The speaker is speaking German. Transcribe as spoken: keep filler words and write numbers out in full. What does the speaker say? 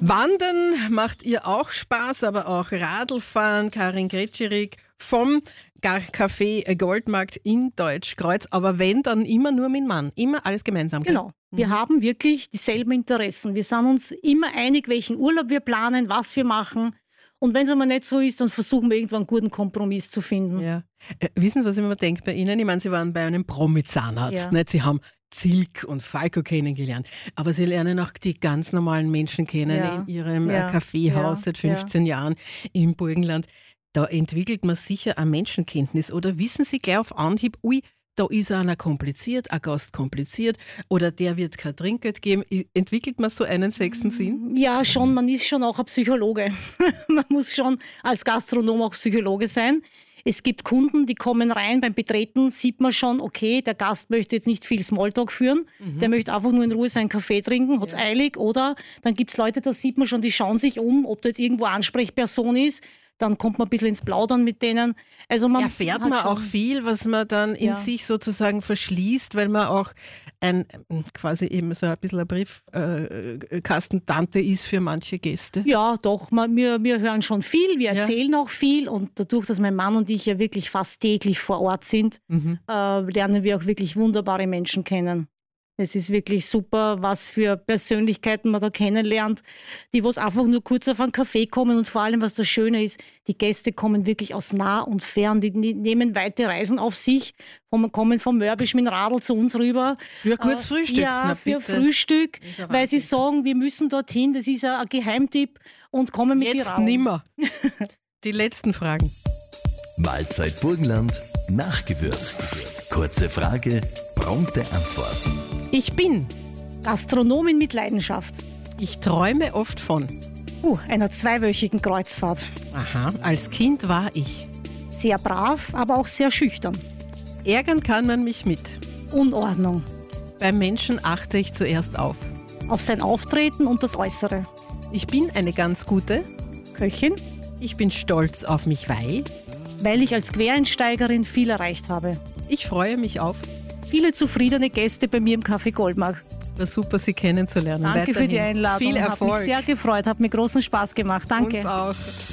Wandern macht ihr auch Spaß, aber auch Radlfahren. Karin Gretschirig vom Café Goldmarkt in Deutschkreuz. Aber wenn, dann immer nur mit dem Mann. Immer alles gemeinsam. Gell? Genau. Wir mhm. haben wirklich dieselben Interessen. Wir sind uns immer einig, welchen Urlaub wir planen, was wir machen. Und wenn es einmal nicht so ist, dann versuchen wir irgendwann einen guten Kompromiss zu finden. Ja. Äh, wissen Sie, was ich mir denke bei Ihnen? Ich meine, Sie waren bei einem Promi-Zahnarzt. Ja. Nicht? Sie haben Zilk und Falco kennengelernt. Aber Sie lernen auch die ganz normalen Menschen kennen Ja. in Ihrem Ja. Kaffeehaus Ja. seit fünfzehn Ja. Jahren im Burgenland. Da entwickelt man sicher eine Menschenkenntnis. Oder wissen Sie gleich auf Anhieb, ui, da ist einer kompliziert, ein Gast kompliziert oder der wird kein Trinkgeld geben. Entwickelt man so einen sechsten Sinn? Ja, schon. Man ist schon auch ein Psychologe. Man muss schon als Gastronom auch Psychologe sein. Es gibt Kunden, die kommen rein, beim Betreten sieht man schon, okay, der Gast möchte jetzt nicht viel Smalltalk führen, mhm. der möchte einfach nur in Ruhe seinen Kaffee trinken, hat es ja. eilig. Oder dann gibt es Leute, da sieht man schon, die schauen sich um, ob da jetzt irgendwo Ansprechperson ist. Dann kommt man ein bisschen ins Plaudern mit denen. Also man erfährt man auch viel, was man dann in ja. sich sozusagen verschließt, weil man auch ein quasi eben so ein bisschen ein Briefkastentante äh, ist für manche Gäste. Ja, doch. Man, wir, wir hören schon viel, wir erzählen ja. auch viel. Und dadurch, dass mein Mann und ich ja wirklich fast täglich vor Ort sind, mhm. äh, lernen wir auch wirklich wunderbare Menschen kennen. Es ist wirklich super, was für Persönlichkeiten man da kennenlernt, die was einfach nur kurz auf einen Kaffee kommen und vor allem, was das Schöne ist, die Gäste kommen wirklich aus nah und fern, die nehmen weite Reisen auf sich, kommen vom Mörbisch mit dem Radl zu uns rüber. Für kurz Frühstück? Ja, Na, für bitte. Frühstück, weil sie sagen, wir müssen dorthin, das ist ein Geheimtipp und kommen mit Jetzt die nimmer. Die letzten Fragen. Mahlzeit Burgenland, nachgewürzt. Kurze Frage, prompte Antwort. Ich bin Gastronomin mit Leidenschaft. Ich träume oft von Uh, einer zweiwöchigen Kreuzfahrt. Aha, als Kind war ich Sehr brav, aber auch sehr schüchtern. Ärgern kann man mich mit Unordnung. Beim Menschen achte ich zuerst auf Auf sein Auftreten und das Äußere. Ich bin eine ganz gute Köchin, Ich bin stolz auf mich, weil weil ich als Quereinsteigerin viel erreicht habe. Ich freue mich auf Viele zufriedene Gäste bei mir im Café Goldmarkt. War super, Sie kennenzulernen. Danke Weiterhin für die Einladung. Viel Erfolg. Hat mich sehr gefreut, hat mir großen Spaß gemacht. Danke. Uns auch.